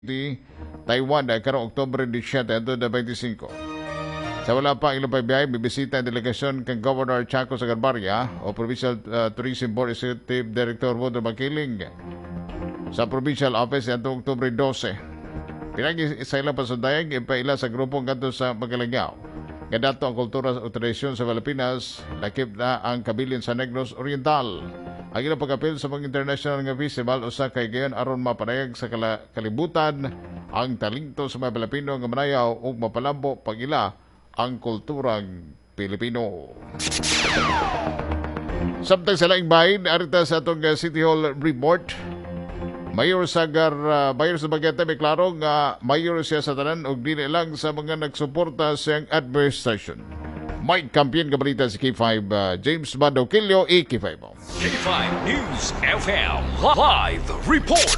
di Taiwan dahil karong Oktubre 17, 2025. Sa wala pa ilang pagbiyahe, bibisita ang delegasyon kang Governor Chaco Sagarbarya o Provincial Tourism Board Executive Director Woodrow Makiling sa Provincial Office at Oktubre 12. Pinagi sa ilang pasundayag, ipaila sa grupong kanto sa Magalangyaw. Kadato ang kultura o tradisyon sa Pilipinas, lakip na ang kabilin sa Negros Oriental. Ang ilang pag-apil sa mga international nga festival usa kay gayon aron mapanayag sa kalibutan ang talento sa mga Pilipino nga manayaw ug mapalambo pagila ang kulturang Pilipino. Samtang sa laing bahin, arita sa atong City Hall report, Mayor sa Bagete may klaro nga mayor siya sa tanan ug dili lang sa mga nagsuporta sa iyang administration. Mike Campion kabalita si K5 James Badokilio K5. K5 News FM Live Report.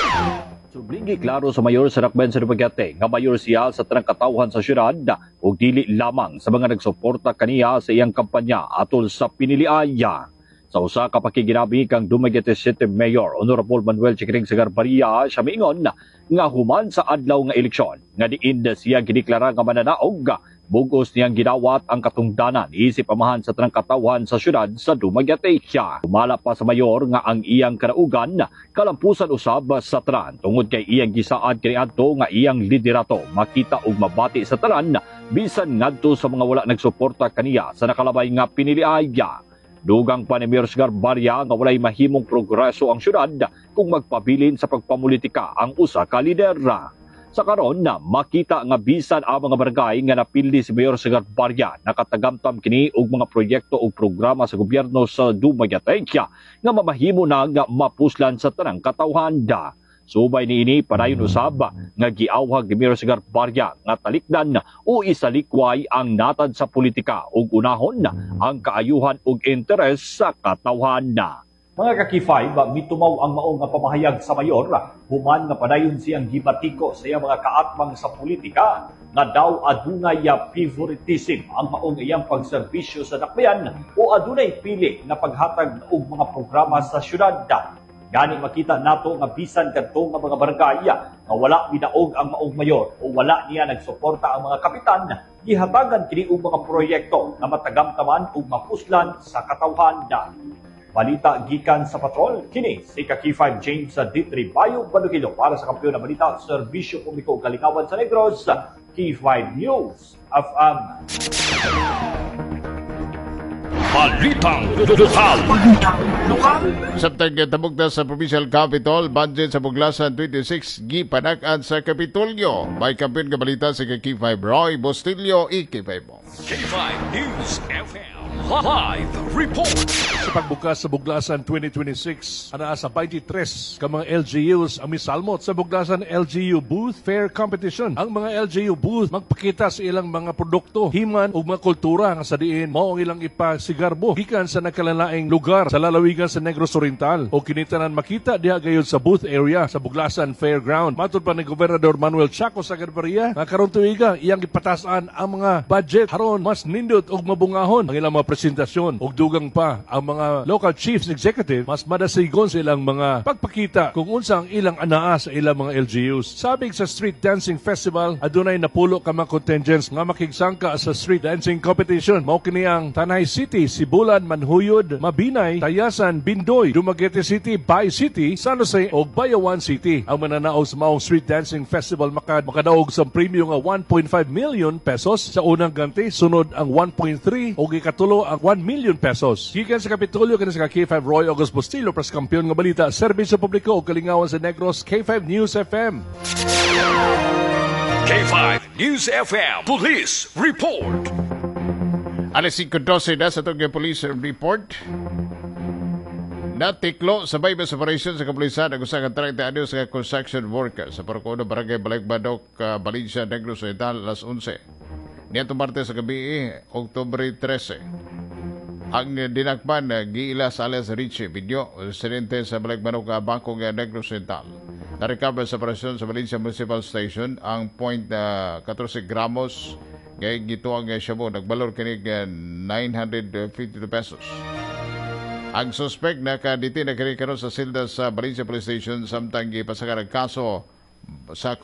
Sublingi klaro sa mayor sa Rakben sa Dumaguete nga mayor siya sa tanang katawhan sa syudad ug dili lamang sa mga nagsuporta kaniya sa iyang kampanya atol sa piniliaya. Sa usa ka pakiginabi kang Dumaguete City Mayor Honorable Manuel Chikiring Sagarbarya siya miingon nga human sa adlaw nga eleksyon nga diin siya gideklara nga mananaog bugos niyang gidawat ang katungdanan isip amahan sa tanang katawhan sa syudad sa Dumaguete. Umala pa sa mayor nga ang iyang karaugan kalampusan usab sa tanan tungod kay iyang gisaad kaniadto nga iyang liderato makita ug mabati sa tanan bisan ngadto sa mga wala nagsuporta kaniya sa nakalabay nga piniliaya. Dugang pa ni Mayor Sagarbarya nga walay mahimong progreso ang syudad kung magpabilin sa pagpamulitika ang usa ka lider. Sa karon na makita nga bisan ang mga barangay nga napildi si Mayor Sagarbarya nakatagamtam kini og mga proyekto ug programa sa gobyerno sa Dumaguete nga mamahimo na nga mapuslan sa tanang katawhan. Subay niini padayon usab nga giawhag ni Mayor Sagarbarya nga talikdan o isalikway ang natad sa politika ug unahon ang kaayuhan ug interes sa katawhan. Mga kakifay, mitumaw ang mao nga pamahayag sa mayor, human nga padayon siyang gibatiko sa iyang mga kaatbang sa politika, nga daw adunay favoritism ang maong iyang pagserbisyo sa dakbayan o adunay pili na paghatag og mga programa sa syudad. Gani makita nato nga bisan kadto nga mga barangay nga wala binaog ang maong mayor o wala niya nagsuporta ang mga kapitan, gihatagan kini og mga proyekto nga matagamtaman ug mapuslan sa katawhan. Balita gikan sa patrol, kini si K5 James Ditri Bayo Badukilo para sa kampiyon na balita Serbisyo Publiko Kalingawan sa Negros, K5 News FM. Balitang lokal. Samtang tabog na sa Provincial Capitol, budget sa Buglasan 26 gipanak-an sa Kapitolyo. May kampiyon nga balita sa K5 Roy Bostillo K5. K5 News FM Live Report. Sa pagbukas sa Buglasan 2026, ana sa 23 ka mga LGUs ang misalmot sa Buglasan LGU Booth Fair Competition. Ang mga LGU booth magpakita sa ilang mga produkto, himan ug mga kultura nga sa diin mao ang ilang ipasigarbo gikan sa nakalalaing lugar sa lalawigan sa Negros Oriental o kinitanan makita diha gayud sa booth area sa Buglasan Fairground. Matud pa ni Gobernador Manuel Chaco Sagarbarya nga karon tuiga iyang gipatasan ang mga budget haron mas nindot ug mabungahon ang ilang mga presentasyon ug dugang pa ang mga local chiefs executive mas madasigon sa ilang mga pagpakita kung unsa ang ilang anaa sa ilang mga LGUs. Sabig sa Street Dancing Festival, adunay napulo ka mga contingents nga makigsangka sa street dancing competition. Mao kini ang Tanay City, Sibulan, Manhuyod, Mabinay, Tayasan, Bindoy, Dumaguete City, Bay City, San Jose ug Bayawan City. Ang mananaog sa maong Street Dancing Festival makadaog sa premyo nga 1.5 million pesos sa unang ganti, sunod ang 1.3 ug ikatulo ang 1 million pesos. Gikan sa Kapitolyo kini sa K5 Roy August Bustillo pres kampiyon nga balita Serbisyo Publiko ug Kalingawan sa Negros K5 News FM. K5 News FM Police Report. Alas 5:12 na sa itong police report. Natiklo sa bypass operation sa kapulisan ang usa ka 30 anyos sa construction worker sa Paracono Barangay Balagbadok, Valencia, Negros Oriental, alas 11. Nitong Martes sa gabi, Oktubre 13. Ang dinakpan giila sa alias Richie Video, residente sa Balagbadok, Bangko, Negros Oriental. Na-recover sa operasyon sa Valencia Municipal Station ang 0.14 gramos kay gituang shabu. Nagbalor kini 952 pesos. Ang suspect nakaditi na kini karon sa silda sa Valencia Police Station samtang gipasakar ang kaso sa